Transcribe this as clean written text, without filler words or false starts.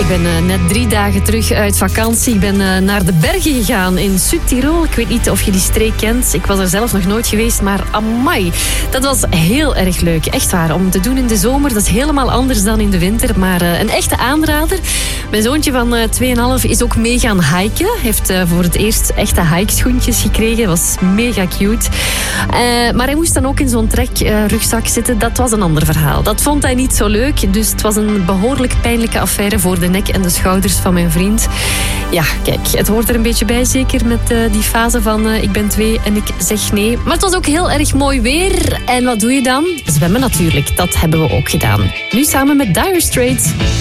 Ik ben net 3 dagen terug uit vakantie. Ik ben naar de bergen gegaan in Zuid-Tirol. Ik weet niet of je die streek kent. Ik was er zelf nog nooit geweest, maar amai. Dat was heel erg leuk. Echt waar. Om te doen in de zomer, dat is helemaal anders dan in de winter. Maar een echte aanrader. Mijn zoontje van 2,5 is ook mee gaan hiken. Heeft voor het eerst echte hikeschoentjes gekregen. Dat was mega cute. Maar hij moest dan ook in zo'n trekrugzak zitten. Dat was een ander verhaal. Dat vond hij niet zo leuk. Dus het was een behoorlijk pijnlijke affaire voor de nek en de schouders van mijn vriend. Ja, kijk, het hoort er een beetje bij. Zeker met die fase van ik ben 2 en ik zeg nee. Maar het was ook heel erg mooi weer. En wat doe je dan? Zwemmen natuurlijk. Dat hebben we ook gedaan. Nu samen met Dire Straits.